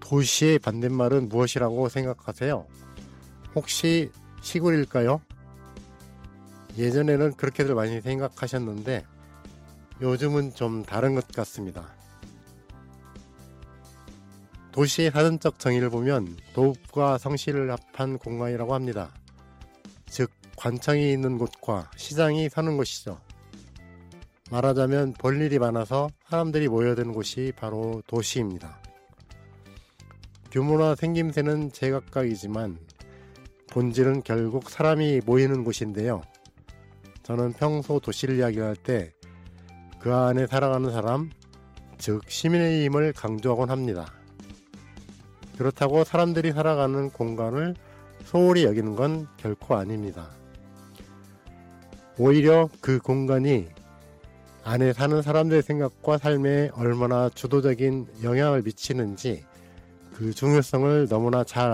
도시의 반대말은 무엇이라고 생각하세요? 혹시 시골일까요? 예전에는 그렇게들 많이 생각하셨는데 요즘은 좀 다른 것 같습니다. 도시의 사전적 정의를 보면 도읍과 성시를 합한 공간이라고 합니다. 즉 관청이 있는 곳과 시장이 사는 곳이죠. 말하자면 볼 일이 많아서 사람들이 모여드는 곳이 바로 도시입니다. 규모나 생김새는 제각각이지만 본질은 결국 사람이 모이는 곳인데요. 저는 평소 도시를 이야기할 때 그 안에 살아가는 사람, 즉 시민의 힘을 강조하곤 합니다. 그렇다고 사람들이 살아가는 공간을 소홀히 여기는 건 결코 아닙니다. 오히려 그 공간이 안에 사는 사람들의 생각과 삶에 얼마나 주도적인 영향을 미치는지 그 중요성을 너무나 잘